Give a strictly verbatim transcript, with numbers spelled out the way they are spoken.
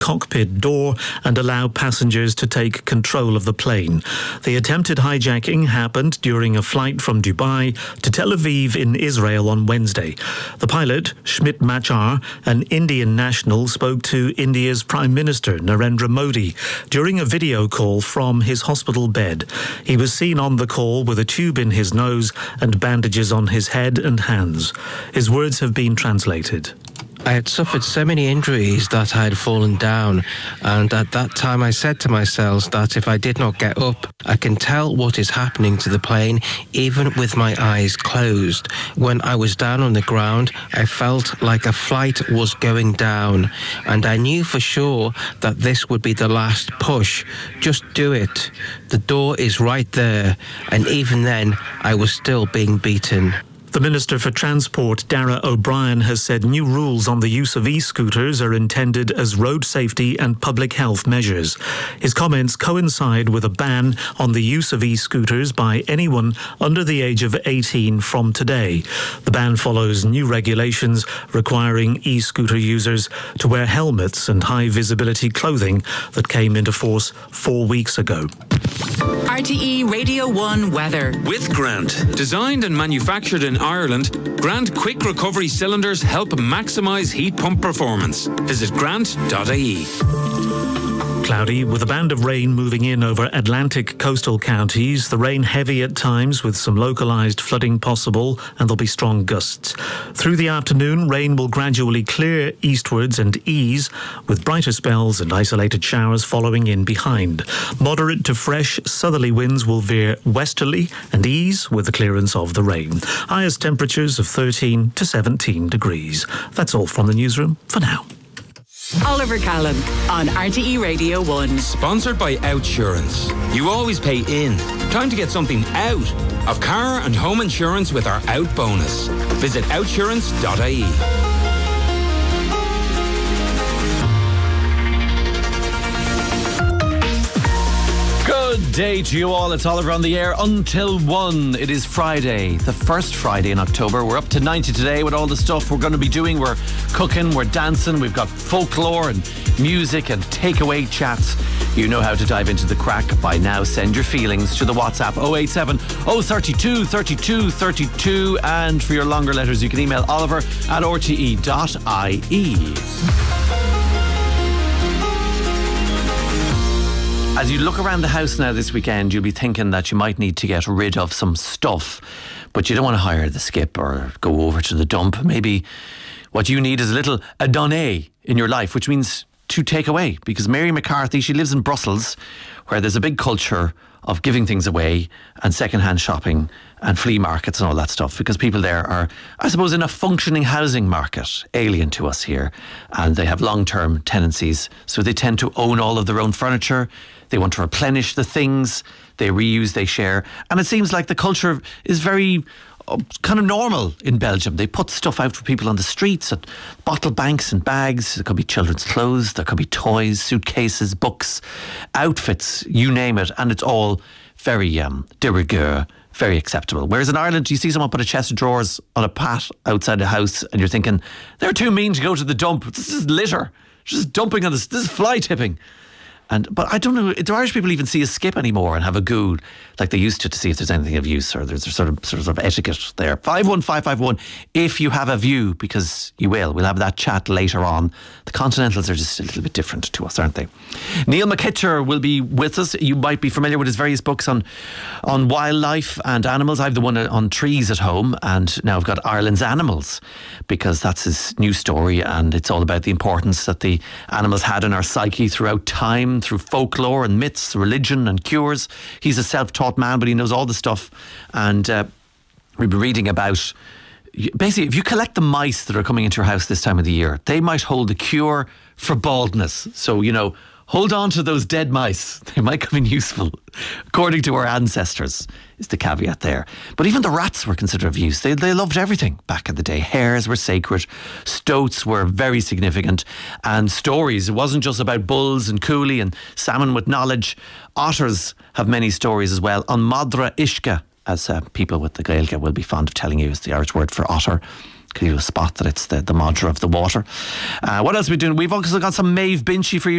cockpit door and allow passengers to take control of the plane. The attempted hijacking happened during a flight from Dubai to Tel Aviv in Israel on Wednesday. The pilot, Schmit Machar, an Indian national, spoke to India's Prime Minister Narendra Modi during a video call from his hospital bed. He was seen on the call with a tube in his nose and bandages on his head and hands. His words have been translated. I had suffered so many injuries that I had fallen down, and at that time I said to myself that if I did not get up, I can tell what is happening to the plane even with my eyes closed. When I was down on the ground, I felt like a flight was going down, and I knew for sure that this would be the last push. Just do it. The door is right there, and even then I was still being beaten. The Minister for Transport, Dara O'Brien, has said new rules on the use of e-scooters are intended as road safety and public health measures. His comments coincide with a ban on the use of e-scooters by anyone under the age of eighteen from today. The ban follows new regulations requiring e-scooter users to wear helmets and high-visibility clothing that came into force four weeks ago. R T E Radio one weather. With Grant. Designed and manufactured in Ireland, Grant Quick Recovery Cylinders help maximise heat pump performance. Visit grant dot I E. Cloudy with a band of rain moving in over Atlantic coastal counties. The rain heavy at times with some localised flooding possible, and there'll be strong gusts. Through the afternoon, rain will gradually clear eastwards and ease, with brighter spells and isolated showers following in behind. Moderate to fresh southerly winds will veer westerly and ease with the clearance of the rain. Highest temperatures of thirteen to seventeen degrees. That's all from the newsroom for now. Oliver Callan on R T E Radio one. Sponsored by Outsurance. You always pay in. Time to get something out of car and home insurance with our Out bonus. Visit outsurance dot I E. Good day to you all. It's Oliver on the air until one. It is Friday, the first Friday in October. We're up to ninety today with all the stuff we're going to be doing. We're cooking, we're dancing, we've got folklore and music and takeaway chats. You know how to dive into the crack by now. Send your feelings to the WhatsApp oh eight seven, oh three two, three two three two, and for your longer letters you can email Oliver at r t e dot I E. As you look around the house now this weekend, you'll be thinking that you might need to get rid of some stuff, but you don't want to hire the skip or go over to the dump. Maybe what you need is a little a donné in your life, which means to take away, because Mary McCarthy, she lives in Brussels, where there's a big culture of giving things away and second-hand shopping and flea markets and all that stuff, because people there are, I suppose, in a functioning housing market, alien to us here, and they have long-term tenancies, so they tend to own all of their own furniture. They want to replenish the things, they reuse, they share, and it seems like the culture is very uh, kind of normal in Belgium. They put stuff out for people on the streets, at bottle banks and bags. There could be children's clothes, there could be toys, suitcases, books, outfits, you name it, and it's all very um, de rigueur, very acceptable. Whereas in Ireland, you see someone put a chest of drawers on a pat outside a house and you're thinking, they're too mean to go to the dump. This is litter. Just dumping on this. This is fly tipping. And, but I don't know, do Irish people even see a skip anymore and have a goo like they used to to see if there's anything of use, or there's a sort of, sort of etiquette there? five one five five one if you have a view, because you will. We'll have that chat later on. The Continentals are just a little bit different to us, aren't they? Neil McKitcher will be with us. You might be familiar with his various books on, on wildlife and animals. I have the one on trees at home, and now I've got Ireland's Animals, because that's his new story, and it's all about the importance that the animals had in our psyche throughout time, through folklore and myths, religion and cures. He's a self-taught man, but he knows all the stuff. And uh, we've been reading about, basically, if you collect the mice that are coming into your house this time of the year, they might hold the cure for baldness. So, you know, hold on to those dead mice. They might come in useful, according to our ancestors, is the caveat there. But even the rats were considered of use. They, they loved everything back in the day. Hares were sacred. Stoats were very significant. And stories, it wasn't just about bulls and coolie and salmon with knowledge. Otters have many stories as well. An Madra Ishka, as uh, people with the Gaeilge will be fond of telling you, is the Irish word for otter. you'll spot that it's the, the modder of the water. Uh, what else are we doing? We've also got some Maeve Binchy for you